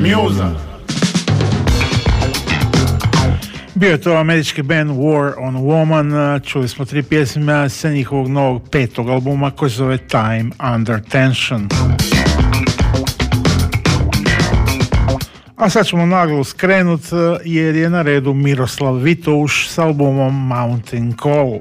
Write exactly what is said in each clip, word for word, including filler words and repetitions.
Muza. Bio je to američki band War on Woman, čuli smo tri pjesme sa njihovog novog petog albuma koji se zove Time Under Tension. A sad ćemo naglo skrenut jer je na redu Miroslav Vitouš s albumom Mountain Call.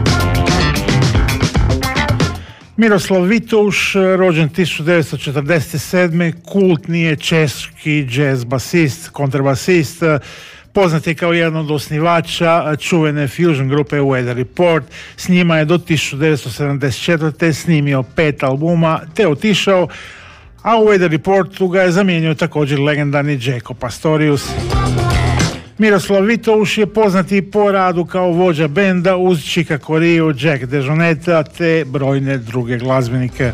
Miroslav Vitouš, rođen tisuću devetsto četrdeset sedme, kultni je češki jazz basist, kontrabasist, poznat je kao jedan od osnivača čuvene fusion grupe Weather Report. S njima je do tisuću devetsto sedamdeset četvrte snimio pet albuma te otišao, a u Weather Reportu ga je zamijenio također legendarni Jaco Pastorius. Miroslav Vitouš je poznati po radu kao vođa benda uz Chica Corea, Jack DeJohnetta te brojne druge glazbenike.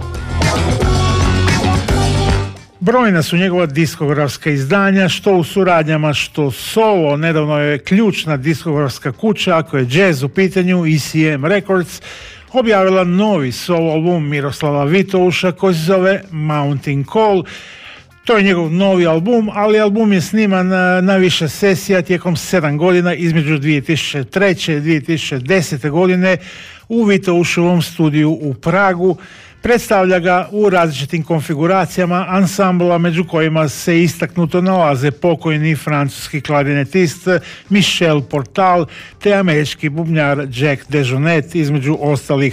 Brojna su njegova diskografska izdanja, što u suradnjama, što solo. Nedavno je ključna diskografska kuća, ako je jazz u pitanju, E C M Records, objavila novi solo album Miroslava Vitouša koji se zove Mountain Call. To je njegov novi album, ali album je sniman na, na više sesija tijekom sedam godina između dvije tisuće treće i dvije tisuće desete godine u Vitoušovom studiju u Pragu. Predstavlja ga u različitim konfiguracijama ansambla, među kojima se istaknuto nalaze pokojni francuski klarinetist Michel Portal te američki bubnjar Jack DeJohnette između ostalih.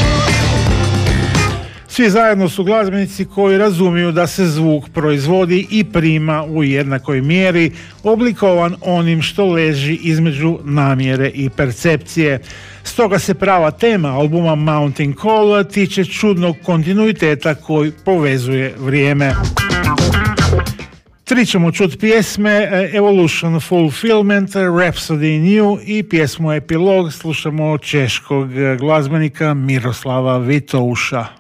Svi zajedno su glazbenici koji razumiju da se zvuk proizvodi i prima u jednakoj mjeri, oblikovan onim što leži između namjere i percepcije. Stoga se prava tema albuma Mountain Call tiče čudnog kontinuiteta koji povezuje vrijeme. Tri ćemo čuti pjesme Evolution Fulfillment, Rhapsody New i pjesmu Epilog slušamo češkog glazbenika Miroslava Vitouša.